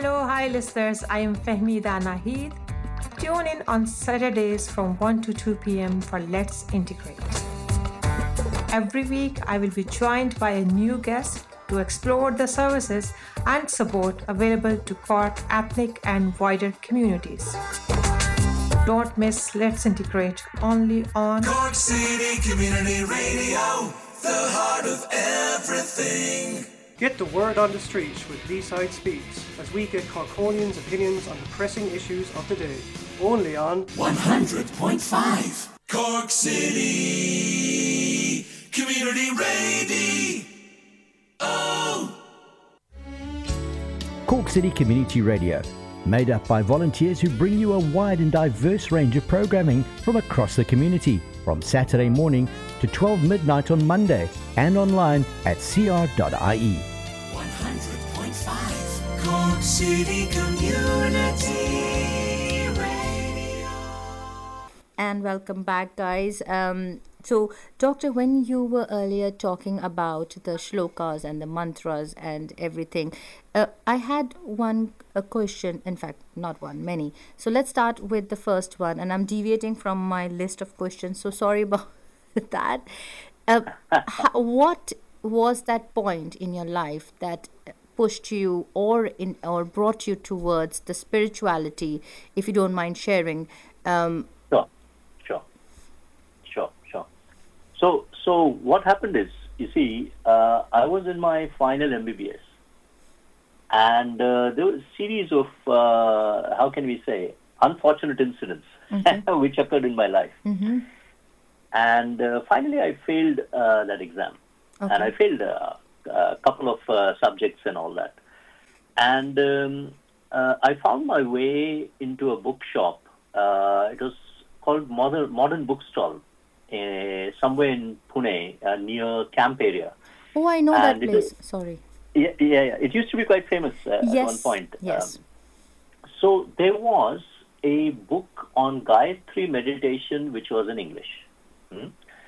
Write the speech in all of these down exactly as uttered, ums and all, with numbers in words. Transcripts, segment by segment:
Hello, hi listeners. I am Fahmida Nahid. Tune in on Saturdays from one to two p m for Let's Integrate. Every week, I will be joined by a new guest to explore the services and support available to Cork ethnic and wider communities. Don't miss Let's Integrate only on Cork City Community Radio, the heart of everything. Get the word on the street with B-Side Speaks as we get Corkonians' opinions on the pressing issues of the day. Only on one hundred point five Cork City Community Radio. Oh. Cork City Community Radio, made up by volunteers who bring you a wide and diverse range of programming from across the community, from Saturday morning to twelve midnight on Monday, and online at c r dot i e. one hundred point five Cork City Community Radio. And welcome back, guys. Um, so, Doctor, when you were earlier talking about the shlokas and the mantras and everything, uh, I had one a question, in fact, not one, many. So, let's start with the first one. And I'm deviating from my list of questions, so sorry about that. Uh, how, what was that point in your life that pushed you or in or brought you towards the spirituality, if you don't mind sharing? Um, sure, sure, sure, sure. So, so what happened is, you see, uh, I was in my final M B B S, and uh, there was a series of, uh, how can we say, unfortunate incidents mm-hmm. which occurred in my life. Mm-hmm. And uh, finally, I failed uh, that exam. Okay. And I failed uh, a couple of uh, subjects and all that. And um, uh, I found my way into a bookshop. Uh, it was called Modern, Modern Bookstall, uh, somewhere in Pune, uh, near Camp area. Oh, I know and that place. Was, Sorry. Yeah, yeah, yeah. It used to be quite famous uh, yes. at one point. Yes. Um, so there was a book on Gayatri meditation, which was in English. Hmm?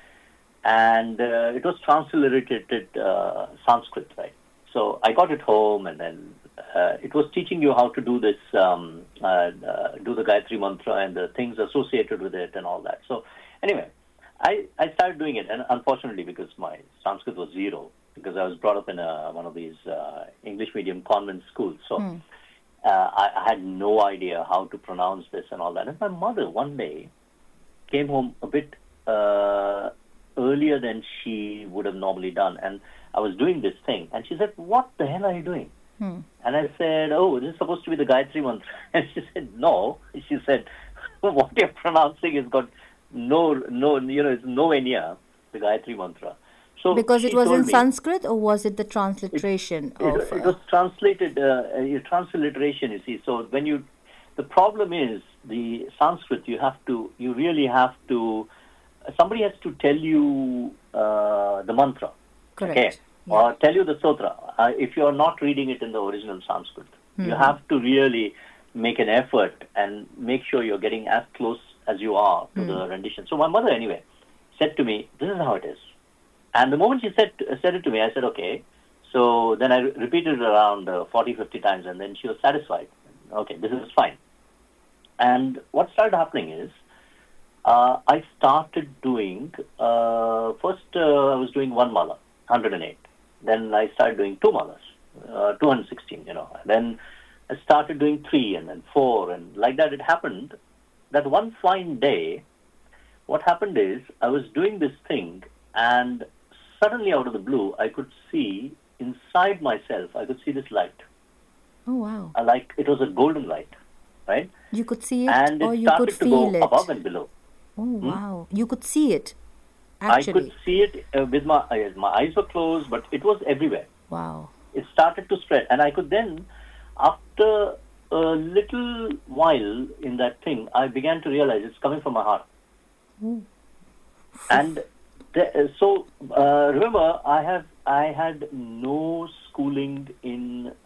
And uh, it was transliterated uh, Sanskrit, right? So I got it home, and then uh, it was teaching you how to do this, um, uh, uh, do the Gayatri mantra and the things associated with it and all that. So anyway, I, I started doing it, and unfortunately, because my Sanskrit was zero, because I was brought up in a, one of these uh, English medium convent schools, so mm. uh, I, I had no idea how to pronounce this and all that. And my mother one day came home a bit Uh, earlier than she would have normally done, and I was doing this thing, and she said, "What the hell are you doing?" Hmm. And I said, "Oh, this is supposed to be the Gayatri mantra." And she said, "No." She said, "What you're pronouncing has got no, no, you know, it's nowhere near the Gayatri mantra." So because it was in me, Sanskrit, or was it the transliteration it, of? It, it was translated, uh, transliteration. You see, so when you, the problem is the Sanskrit. You have to, you really have to. Somebody has to tell you uh, the mantra, correct, okay? Yeah. Or tell you the sutra. Uh, if you are not reading it in the original Sanskrit, mm-hmm. you have to really make an effort and make sure you're getting as close as you are to mm. the rendition. So my mother, anyway, said to me, "This is how it is." And the moment she said said it to me, I said, "Okay." So then I re- repeated it around uh, forty, fifty times, and then she was satisfied. Okay, this is fine. And what started happening is, Uh, I started doing, uh, first uh, I was doing one mala, one hundred eight. Then I started doing two malas, uh, two hundred sixteen, you know. Then I started doing three and then four. And like that, it happened that one fine day, what happened is I was doing this thing, and suddenly out of the blue, I could see inside myself, I could see this light. Oh, wow. Uh, like it was a golden light, right? You could see it, and or it you could started to feel go it. above and below. Oh, hmm? Wow. You could see it, actually. I could see it uh, with my eyes. My eyes were closed, but it was everywhere. Wow. It started to spread. And I could then, after a little while in that thing, I began to realize it's coming from my heart. Ooh. And the, so, uh, remember, I have I had no schooling in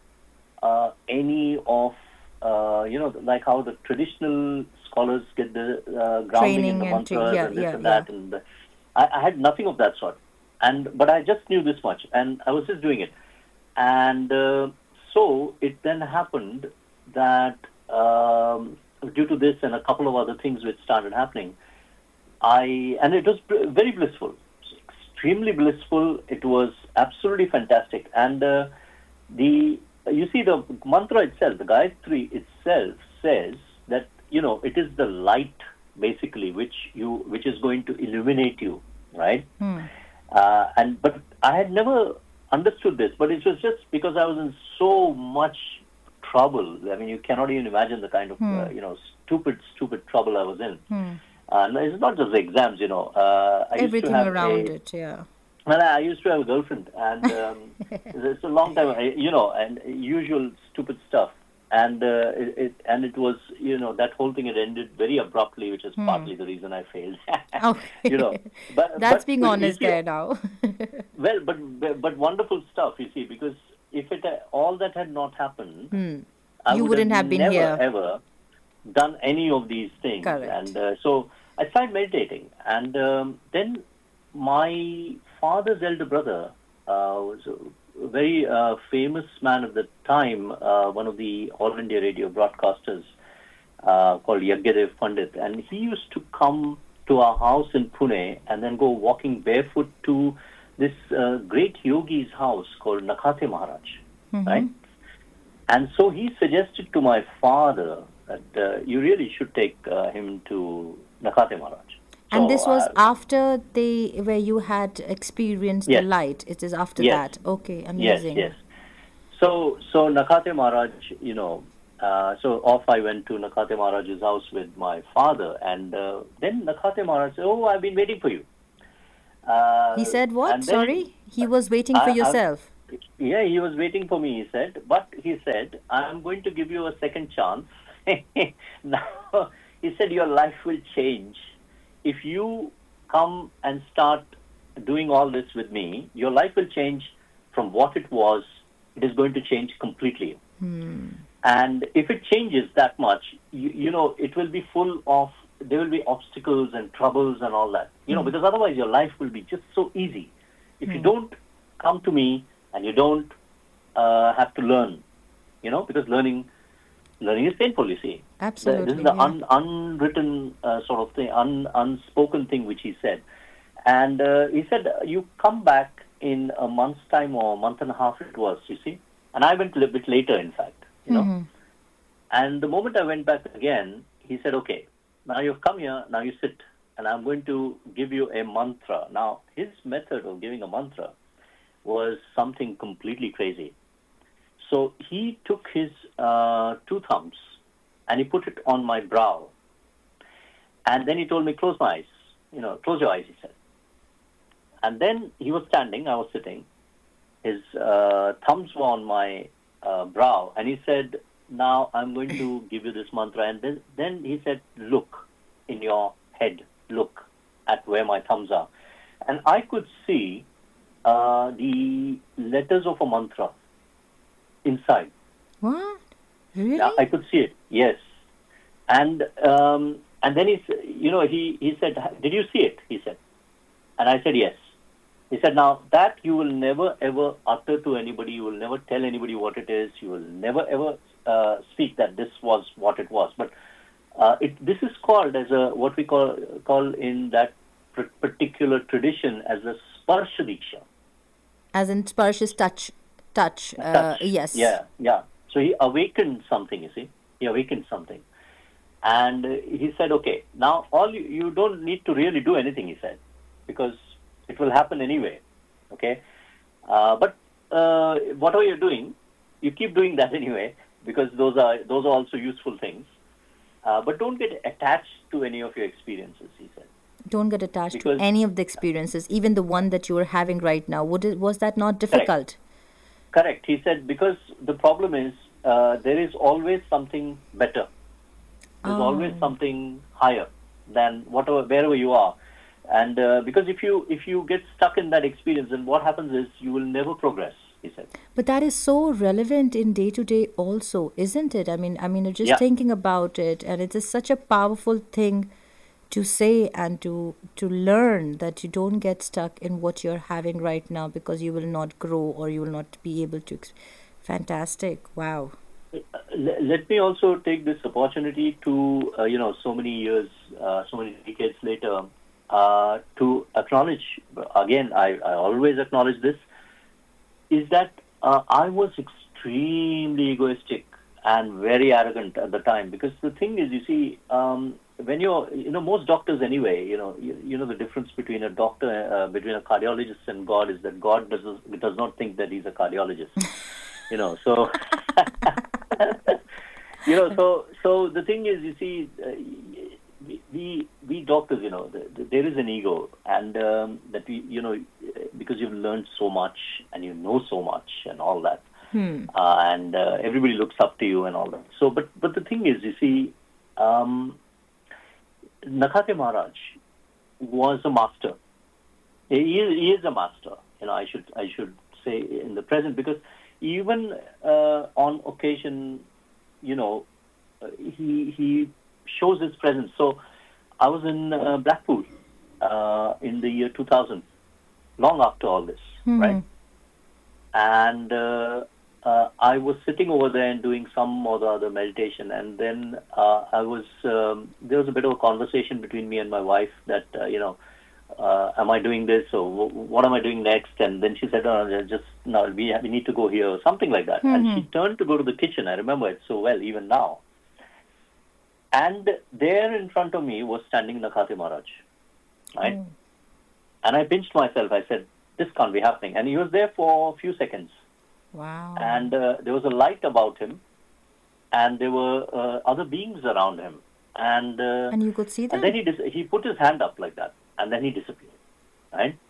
uh, any of, uh, you know, like how the traditional scholars get the uh, grounding Training in the and mantras to, yeah, and this yeah, and that, yeah. and the, I, I had nothing of that sort. And but I just knew this much, and I was just doing it. And uh, so so it then happened that um, due to this and a couple of other things which started happening, I and it was bl- very blissful, extremely blissful. It was absolutely fantastic. And uh, the you see the mantra itself, the Gayatri itself says that you know it is the light basically which you which is going to illuminate you, right? Hmm. Uh, and but I had never understood this, but it was just because I was in so much trouble. I mean, you cannot even imagine the kind of Hmm. uh, you know stupid, stupid trouble I was in. Hmm. Uh, no, it's not just the exams, you know. Uh, I used Everything to have around a, it, yeah. Well, I used to have a girlfriend, and um, it's a long time, I- you know, and usual stupid stuff. And uh, it, it and it was, you know, that whole thing had ended very abruptly, which is partly the reason I failed. Okay. You know, but That's but, being but you honest see, there now. Well, but but wonderful stuff, you see, because if it uh, all that had not happened, Hmm. I You would wouldn't have been never here. ever done any of these things. Correct. And uh, so I started meditating, and um, then my father's elder brother uh, was a very uh, famous man at the time, uh, one of the All India radio broadcasters uh, called Yagyadev Pandit, and he used to come to our house in Pune and then go walking barefoot to this uh, great yogi's house called Nakhate Maharaj, right? And so he suggested to my father that uh, you really should take uh, him to Nakhate Maharaj. And So, this was uh, after they where you had experienced Yes. the light. It is after Yes. that. Okay, Yes, amazing. yes. So, so Nakhate Maharaj, you know, uh, so off I went to Nakhate Maharaj's house with my father, and uh, then Nakhate Maharaj said, "Oh, I've been waiting for you." Uh, He said what? and then- Sorry? He was waiting I- for I- yourself. Yeah, he was waiting for me, he said. But he said, I'm going to give you a second chance. Now, he said, your life will change. If you come and start doing all this with me, your life will change from what it was. It is going to change completely. And if it changes that much, you, you know, it will be full of, there will be obstacles and troubles and all that. You know, because otherwise your life will be just so easy. If you don't come to me, and you don't uh, have to learn, you know, because learning learning is painful, you see. The- Absolutely. This is the yeah. un, unwritten uh, sort of thing, un, unspoken thing which he said. And uh, he said, you come back in a month's time or a month and a half it was, you see. And I went a little bit later, in fact, you know. And the moment I went back again, he said, okay, now you've come here, now you sit, and I'm going to give you a mantra. Now, his method of giving a mantra was something completely crazy. So he took his uh, two thumbs and he put it on my brow. And then he told me, close my eyes. You know, close your eyes, he said. And then he was standing, I was sitting. His uh, thumbs were on my uh, brow. And he said, now I'm going to give you this mantra. And then, then he said, look in your head, look at where my thumbs are. And I could see uh, the letters of a mantra inside. What? Really? Yeah, I could see it. Yes, and um, and then he, you know, he he said, "Did you see it?" He said, and I said, "Yes." He said, "Now that you will never ever utter to anybody. You will never tell anybody what it is. You will never ever uh, speak that this was what it was. But uh, it this is called as a what we call call in that particular tradition as a sparsha diksha." As in Sparsh is touch. Touch. Uh, Touch. yes. Yeah, yeah. So he awakened something, you see. He awakened something. And uh, he said, okay, now all you, you don't need to really do anything, he said, because it will happen anyway. Okay? Uh, but uh, whatever you're doing, you keep doing that anyway, because those are those are also useful things. Uh, but don't get attached to any of your experiences, he said. Don't get attached Because- to any of the experiences, even the one that you are having right now. Would it, was that not difficult? Correct. He said, because the problem is uh, there is always something better. There's Oh. always something higher than whatever, wherever you are. And uh, because if you if you get stuck in that experience, then what happens is you will never progress, he said. But that is so relevant in day to day also, isn't it? I mean, I mean, just Yeah. thinking about it, and it is such a powerful thing to say and to to learn, that you don't get stuck in what you're having right now, because you will not grow or you will not be able to. Ex- Fantastic. Wow. Let, let me also take this opportunity to, uh, you know, so many years, uh, so many decades later, uh, to acknowledge, again, I, I always acknowledge this, is that uh, I was extremely egoistic and very arrogant at the time. Because the thing is, you see, um, when you're, you know, most doctors anyway, you know, you, you know, the difference between a doctor, uh, between a cardiologist and God is that God does, does not think that he's a cardiologist. You know, so, you know, so, so the thing is, you see, uh, we, we doctors, you know, the, the, there is an ego, and um, that we, you know, because you've learned so much and you know so much and all that, Hmm. uh, and uh, everybody looks up to you and all that. So, but, but the thing is, you see, um, Nakhate Maharaj was a master. He is, he is a master. You know, I should, I should say in the present, because even uh, on occasion, you know, uh, he he shows his presence. So I was in uh, Blackpool uh, in the year two thousand, long after all this, Mhm. right? And uh, uh, I was sitting over there and doing some or the other meditation, and then uh, I was um, there was a bit of a conversation between me and my wife that uh, you know. Uh, am I doing this, or w- what am I doing next? And then she said, oh, just no, we, we need to go here, or something like that. And she turned to go to the kitchen. I remember it so well, even now. And there in front of me was standing Nakhate Maharaj, right? Oh. And I pinched myself. I said, this can't be happening. And he was there for a few seconds. Wow. And uh, there was a light about him, and there were uh, other beings around him. And, uh, And you could see them? and then he dis- he put his hand up like that. And then he disappeared, right?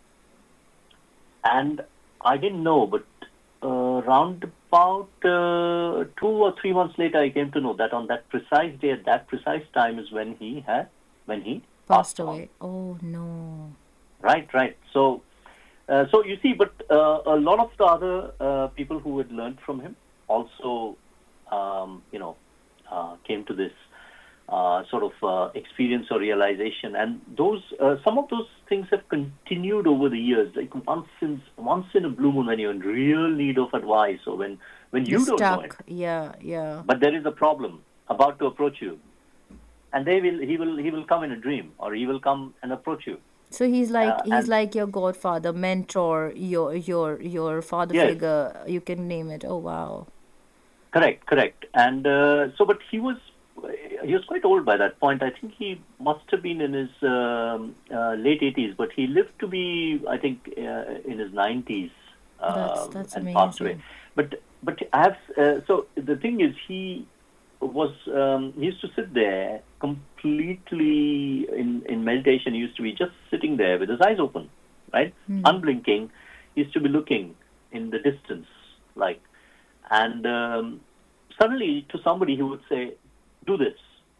And I didn't know, but uh, round about uh, two or three months later, I came to know that on that precise day, at that precise time, is when he had, when he Passed passed on. away. Oh, no. Right, right. So, uh, so you see, but uh, a lot of the other uh, people who had learned from him also, um, you know, uh, came to this. Uh, sort of uh, experience or realization, and those uh, some of those things have continued over the years. Like once in once in a blue moon, when you're in real need of advice, or when when you You're don't know it, stuck. Yeah, yeah. but there is a problem about to approach you, and they will he will he will come in a dream, or he will come and approach you. So he's like Uh, he's and- like your godfather, mentor, your your your father Yes. figure. You can name it. Oh, wow. Correct, correct. And uh, so, but he was he was quite old by that point. I think he must have been in his um, uh, late eighties, but he lived to be, I think, uh, in his nineties uh, That's- that's and passed away. amazing. But but I have uh, so the thing is, he was um, he used to sit there completely in in meditation. He used to be just sitting there with his eyes open, right, unblinking. He used to be looking in the distance, like, and um, suddenly to somebody he would say, do this.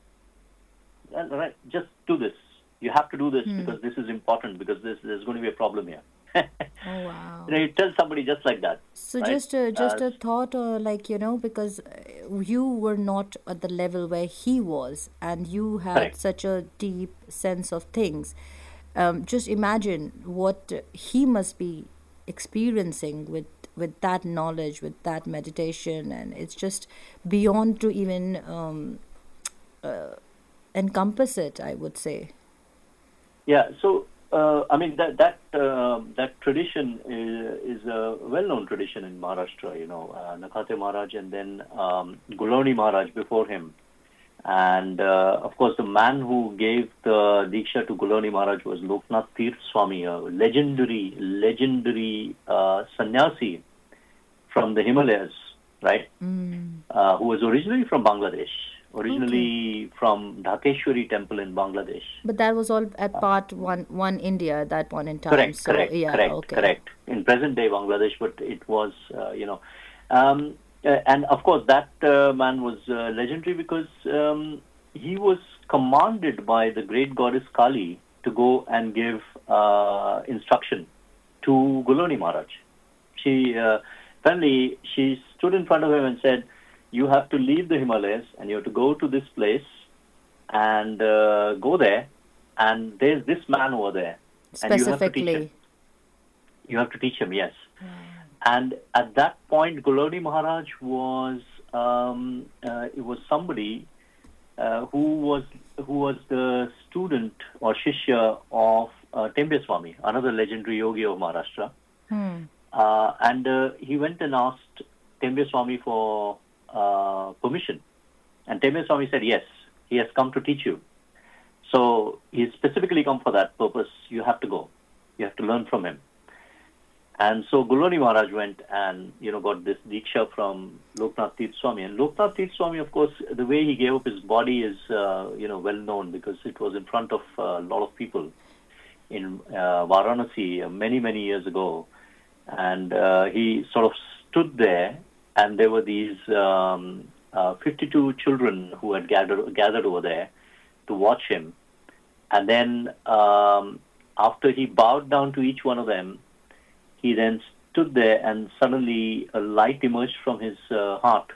And, right, just do this. You have to do this because this is important, because this, there's going to be a problem here. Oh, wow. You know, you tell somebody just like that. So right? just a, just Uh, a thought, or like, you know, because uh, you were not at the level where he was, and you had Correct. such a deep sense of things. Um, just imagine what he must be experiencing with with that knowledge, with that meditation, and it's just beyond to even um, uh, encompass it, I would say. Yeah, so uh, I mean that that uh, that tradition is, is a well-known tradition in Maharashtra. You know, uh, Nakhate Maharaj, and then um, Guloni Maharaj before him, and uh, of course the man who gave the Diksha to Guloni Maharaj was Loknath Tirth Swami, a legendary legendary uh, sannyasi from the Himalayas, right? Mm. Uh, who was originally from Bangladesh, originally from Dhakeshwari temple in Bangladesh. But that was all at part one, one India at that point in time. Correct, so, correct, yeah, correct, okay. correct. In present day Bangladesh, but it was, uh, you know, um, uh, and of course that uh, man was uh, legendary because um, he was commanded by the great goddess Kali to go and give uh, instruction to Guloni Maharaj. She uh, apparently she stood in front of him and said, "You have to leave the Himalayas and you have to go to this place and uh, go there, and there's this man over there, and you have to teach him. Specifically. You have to teach him, yes." And at that point, Golani Maharaj was um, uh, it was somebody uh, who was who was the student or shishya of uh, Tembe Swami, another legendary yogi of Maharashtra. Hmm. Uh, and uh, he went and asked Tembe Swami for uh, permission. And Tembe Swami said, yes, he has come to teach you. So he's specifically come for that purpose. You have to go. You have to learn from him. And so Golani Maharaj went and, you know, got this Diksha from Loknath Tirth Swami. And Loknath Tirth Swami, of course, the way he gave up his body is, uh, you know, well known because it was in front of a lot of people in uh, Varanasi uh, many, many years ago. And uh, he sort of stood there, and there were these um, uh, fifty-two children who had gathered, gathered over there to watch him. And then um, after he bowed down to each one of them, he then stood there, and suddenly a light emerged from his uh, heart,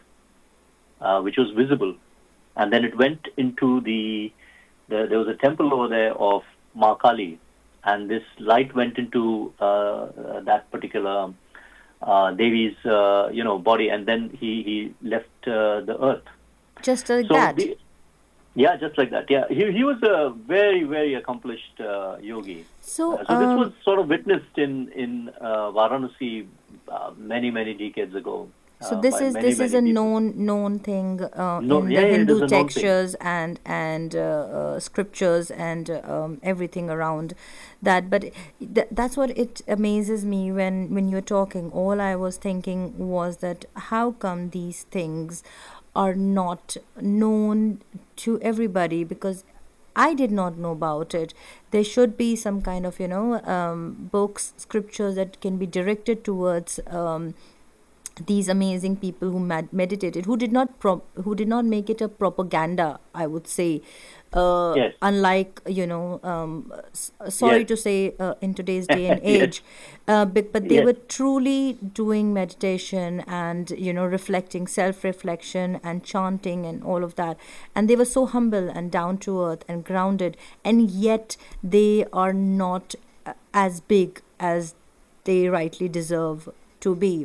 uh, which was visible. And then it went into the, the, there was a temple over there of Ma Kali, and this light went into uh, uh, that particular uh, Devi's, uh, you know, body, and then he, he left uh, the earth. Just like So that. the- yeah, just like that. Yeah, he he was a very, very accomplished uh, yogi. So, Uh, so this um, was sort of witnessed in in uh, Varanasi uh, many many decades ago. So uh, this by is many, this is a many people. known known thing uh, No- in yeah, the yeah, it is Hindu a known thing. textures and and uh, uh, scriptures and uh, um, everything around that. But th- that's what it amazes me when when you're talking. All I was thinking was that how come these things are not known to everybody, because I did not know about it. There should be some kind of, you know, um, books, scriptures that can be directed towards um, these amazing people who med- meditated, who did not pro- who did not make it a propaganda, I would say. Uh, Yes. Unlike, you know, um, s- sorry Yes. to say, uh, in today's day and Yes. age, uh, but, but they Yes. were truly doing meditation and, you know, reflecting, self-reflection and chanting and all of that. And they were so humble and down to earth and grounded, and yet they are not uh, as big as they rightly deserve to be.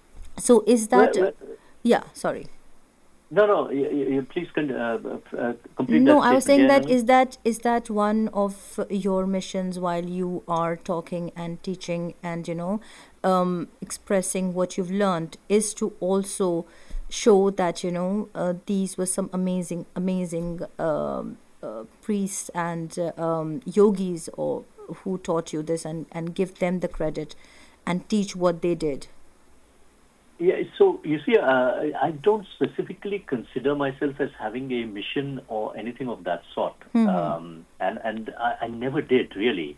So is that... Well, well, yeah, sorry. No, no. You, you please con- uh, uh, complete No, that I was statement. saying Yeah, that no? is that is that one of your missions while you are talking and teaching and, you know, um, expressing what you've learned, is to also show that, you know, uh, these were some amazing, amazing um, uh, priests and uh, um, yogis or who taught you this, and, and give them the credit and teach what they did. Yeah, so you see, uh, I don't specifically consider myself as having a mission or anything of that sort, um, and and I, I never did really.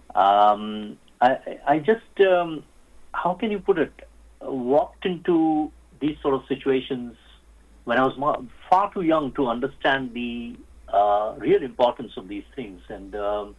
Um, I I just um, how can you put it? Walked into these sort of situations when I was ma- far too young to understand the uh, real importance of these things, and um,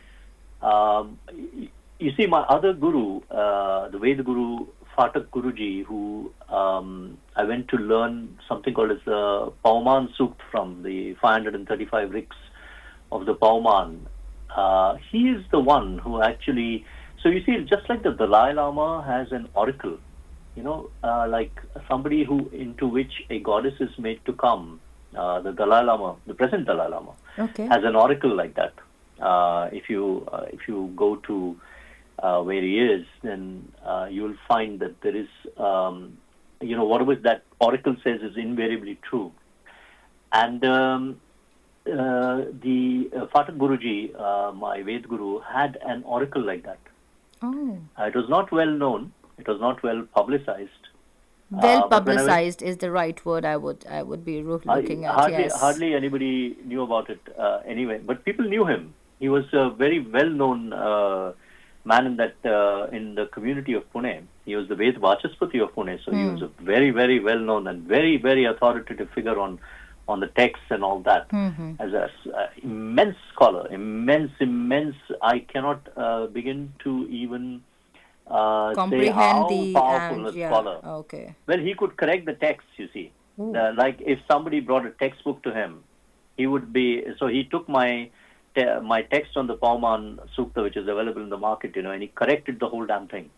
um, y- you see, my other guru, uh, the Veda Guru. Phatak Guruji, who um, I went to learn something called as the Pauman Sukt from, the five hundred thirty-five riks of the Pauman. Uh, he is the one who actually, so you see, just like the Dalai Lama has an oracle, you know, uh, like somebody who into which a goddess is made to come, uh, the Dalai Lama, the present Dalai Lama, Okay. has an oracle like that. Uh, if you uh, if you go to Uh, where he is, then uh, you will find that there is, um, you know, whatever that oracle says is invariably true. And um, uh, the uh, Phatak Guruji, uh, my Ved Guru, had an oracle like that. Oh. Uh, it was not well known. It was not well publicized. Well Uh, but when I went- publicized is the right word I would I would be loo- looking I, at. hardly, Yes. hardly anybody knew about it uh, anyway. But people knew him. He was a very well-known uh, man in that uh, in the community of Pune. He was the Ved Vachaspati of Pune, so he was a very, very well-known and very, very authoritative figure on on the texts and all that. As a uh, immense scholar, immense, immense. I cannot uh, begin to even uh, say Comprehend how the powerful and a yeah. scholar. Okay. Well, he could correct the text, you see. Uh, like if somebody brought a textbook to him, he would be, so he took my te- my text on the Pauman Sukta, which is available in the market, you know, and he corrected the whole damn thing.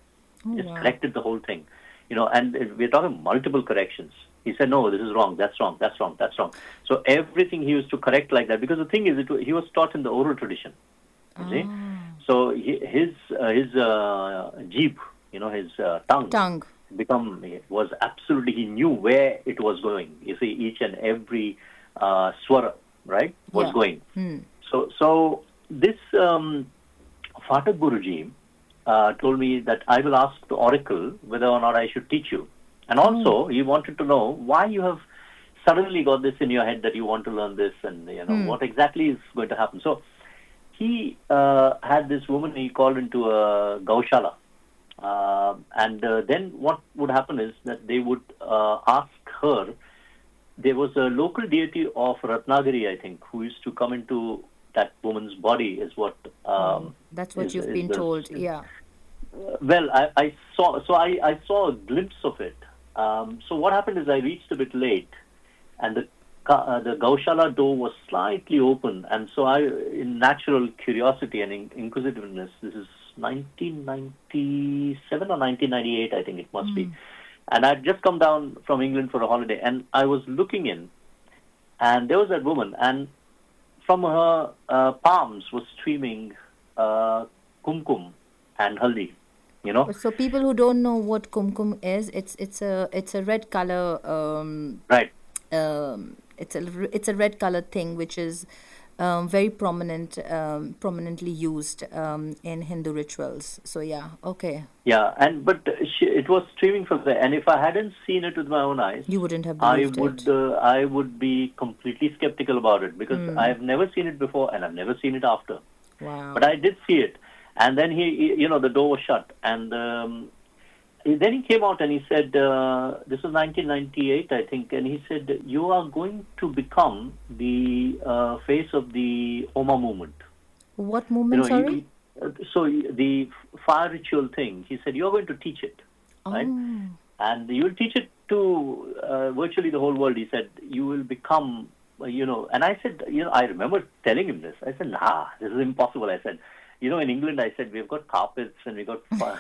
Oh, just wow. corrected the whole thing. You know, and we're talking multiple corrections. He said, no, this is wrong, that's wrong, that's wrong, that's wrong. So everything he used to correct like that, because the thing is, it, wa- he was taught in the oral tradition, you see. So he, his uh, his uh, jeep, you know, his uh, tongue, Tongue. become was absolutely, he knew where it was going. You see, each and every uh, swara, right, was Yeah. going. Hmm. So, so this um, Phatak Guruji uh, told me that I will ask the oracle whether or not I should teach you. And also, he wanted to know why you have suddenly got this in your head that you want to learn this, and you know what exactly is going to happen. So, he uh, had this woman he called into a Gaushala. Uh, and uh, then what would happen is that they would uh, ask her, there was a local deity of Ratnagiri, I think, who used to come into that woman's body, is what... Um, That's what is- you've is been the- told. Yeah. Uh, well, I, I saw, so I, I saw a glimpse of it. Um, so what happened is I reached a bit late, and the ca- uh, the Gaushala door was slightly open, and so I, in natural curiosity and in- inquisitiveness, this is nineteen ninety-seven or nineteen ninety-eight, I think it must be, and I'd just come down from England for a holiday, and I was looking in, and there was that woman, and from her uh, palms was streaming uh, kumkum and haldi, you know. So people who don't know what kumkum is, it's it's a it's a red color. Um, Right. um, it's a r- it's a red color thing which is um, very prominent, um, prominently used um, in Hindu rituals. So yeah, okay, Yeah, and but she, it was streaming from there, and if I hadn't seen it with my own eyes, you wouldn't have I believed would it. uh, I would be completely skeptical about it because I have never seen it before and I've never seen it after. Wow. But I did see it, and then he, he you know, the door was shut, and um, then he came out and he said, uh, this was nineteen ninety-eight, I think, and he said, you are going to become the uh, face of the Homa movement. What You movement? know, Sorry. he- uh, so the fire ritual thing, he said, you're going to teach it, right? Oh. And you will teach it to uh, virtually the whole world. He said, you will become, uh, you know, and I said, you know, I remember telling him this. I said, nah, this is impossible. I said, you know, in England, I said, we've got carpets and we've got fire.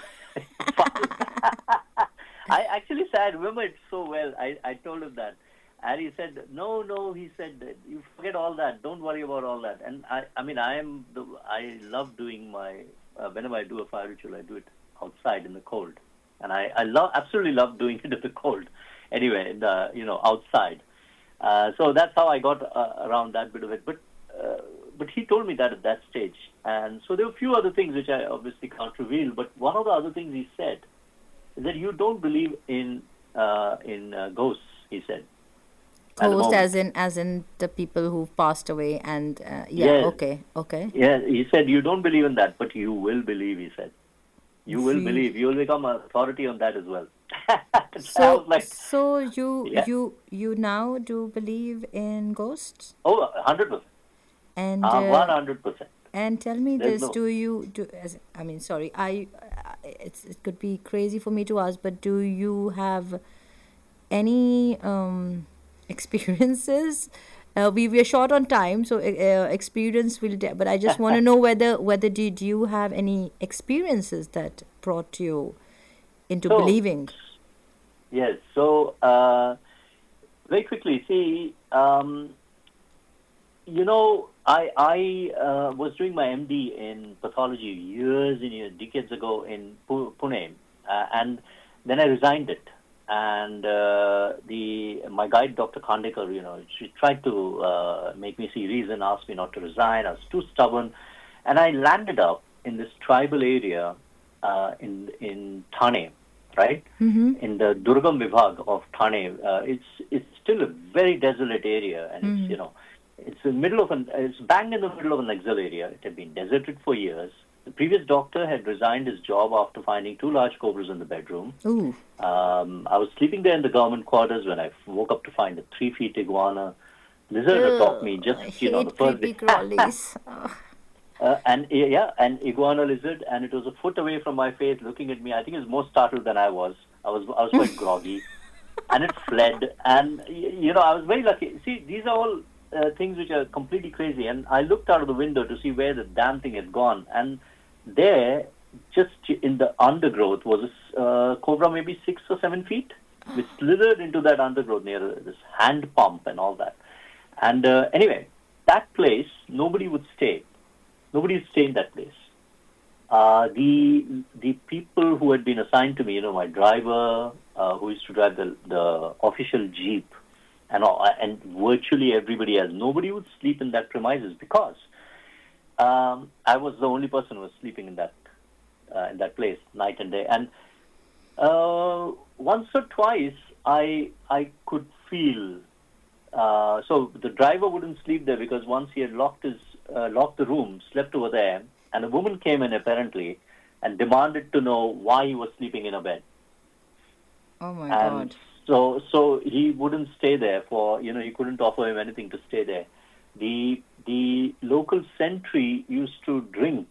I actually said, I remember it so well. I, I told him that. And he said, no, no, he said, you forget all that. Don't worry about all that. And I, I mean, I am, the, I love doing my, uh, whenever I do a fire ritual, I do it outside in the cold. And I, I love, absolutely love doing it in the cold. Anyway, in the, you know, outside. Uh, so that's how I got uh, around that bit of it. But, uh, but he told me that at that stage. And so there were a few other things which I obviously can't reveal. But one of the other things he said is that you don't believe in, uh, in uh, ghosts, he said. At the Ghost, moment. as in as in the people who've passed away, and uh, yeah, Yes. okay, okay. Yeah, he said, you don't believe in that, but you will believe, he said. You will See. believe. You will become an authority on that as well. So I So was like, so you Yeah. you you now do believe in ghosts, oh, one hundred percent. and Uh, uh, one hundred percent. and tell me There's this: no- do you do? As I mean, sorry, I uh, it's it could be crazy for me to ask, but do you have any um experiences? Uh, we we are short on time, so uh, uh, experience will. De- but I just want to know whether whether did you have any experiences that brought you into So- believing? Yes. So, uh, very quickly, see, um, you know, I, I uh, was doing my M D in pathology years and years, decades ago in Pu- Pune, uh, and then I resigned it. And uh, the my guide, Doctor Khandekar, you know, she tried to uh, make me see reason, asked me not to resign. I was too stubborn, and I landed up in this tribal area uh, in in Thane, right? In the Durgam Vibhag of Thane. Uh, it's it's still a very desolate area, and it's you know, it's in the middle of an it's bang in the middle of an Naxal area. It had been deserted for years. The previous doctor had resigned his job after finding two large cobras in the bedroom. Ooh. Um, I was sleeping there in the government quarters when I woke up to find a three-feet iguana lizard atop me. Just I you know, the hate first creepy day. crawlies. Ugh. Uh, and yeah, an iguana lizard, and it was a foot away from my face, looking at me. I think it was more startled than I was. I was I was quite groggy, and it fled. And y- you know, I was very lucky. See, these are all uh, things which are completely crazy. And I looked out of the window to see where the damn thing had gone, and there just in the undergrowth was a uh, cobra, maybe six or seven feet, which slithered into that undergrowth near this hand pump and all that. And uh, anyway, that place, nobody would stay. Nobody would stay in that place. Uh, the the people who had been assigned to me, you know, my driver, uh, who used to drive the, the official jeep, and all, and virtually everybody else, nobody would sleep in that premises because um, I was the only person who was sleeping in that uh, in that place night and day. And uh, once or twice, I I could feel. Uh, so the driver wouldn't sleep there because once he had locked his uh, locked the room, slept over there. And a woman came in apparently and demanded to know why he was sleeping in a bed. Oh my and God. So, so he wouldn't stay there for, you know, you couldn't offer him anything to stay there. The the local sentry used to drink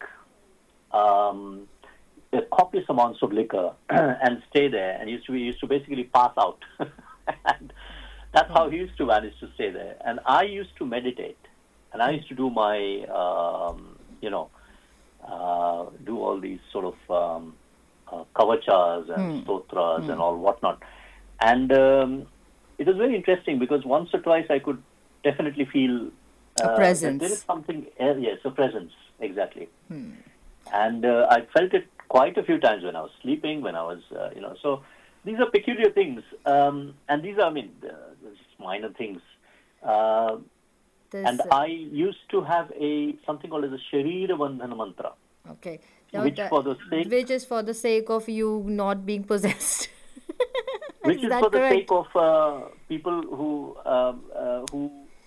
um, a copious amounts of liquor and stay there, and used to be, used to basically pass out. And that's how he used to manage to stay there. And I used to meditate, and I used to do my, um, you know, Uh, do all these sort of um, uh, kavachas and Hmm. stotras Hmm. and all whatnot. And um, it was very interesting because once or twice I could definitely feel uh, A that presence. there is something, uh, yes, a presence, exactly. Hmm. And uh, I felt it quite a few times when I was sleeping, when I was, uh, you know, so these are peculiar things. Um, and these are, I mean, uh, just minor things. Uh, This, and uh, I used to have a something called as a Sharira Bandhana mantra. okay. Now Which that- for the sake, which is for the sake of you not being possessed. which is, that for the correct? sake of uh, people who um, uh, who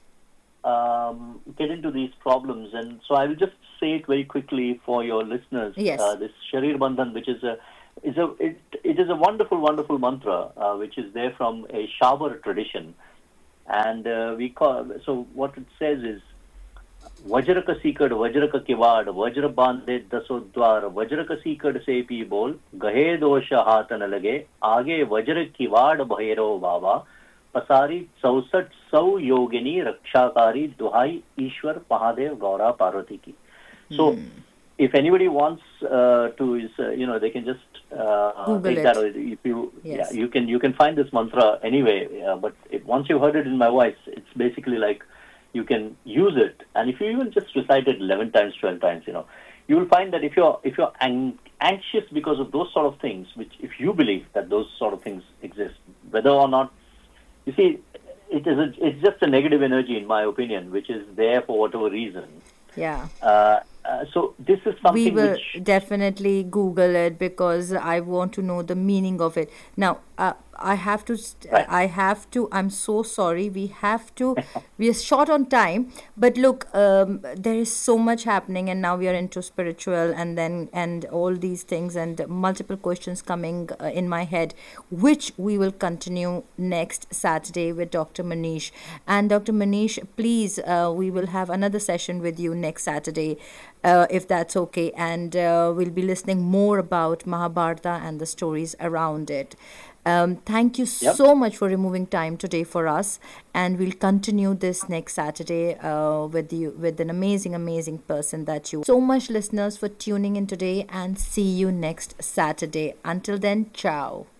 um, get into these problems. And so I will just say it very quickly for your listeners. Yes. Uh, this Sharir Bandhan, which is a is a it, it is a wonderful, wonderful mantra, uh, which is there from a Shabar tradition. And uh, we call, so what it says is, Vajra ka sikad, Vajra ka kiwad, Vajra bande dasodwar, Vajra ka sikad se pi bol, Gahe dosha hath na lage, Aage Vajra kiwad bhairo baba, Pasari chausat sau yogini rakshakari, Duhai Ishwar Mahadev Gaura Parvati ki. So, if anybody wants uh, to, is, uh, you know, they can just uh, Google take it. that. Or if you, Yes. yeah, you can you can find this mantra anyway. Uh, but if, once you've heard it in my voice, it's basically like you can use it. And if you even just recite it eleven times, twelve times, you know, you will find that if you're if you're ang- anxious because of those sort of things, which if you believe that those sort of things exist, whether or not, you see, it is a, it's just a negative energy, in my opinion, which is there for whatever reason. Yeah. Uh, uh, so this is something We will which definitely Google it because I want to know the meaning of it. Now, uh, I have to, st- Right. I have to, I'm so sorry. We have to, we are short on time. But look, um, there is so much happening, and now we are into spiritual, and then, and all these things, and multiple questions coming uh, in my head, which we will continue next Saturday with Doctor Manish. And Doctor Manish, please, uh, we will have another session with you next Saturday. Uh, if that's okay, and uh, we'll be listening more about Mahabharata and the stories around it. Um, thank you Yep. so much for removing time today for us, and we'll continue this next Saturday uh, with you with an amazing, amazing person that you. So much, listeners, for tuning in today, and see you next Saturday. Until then, ciao.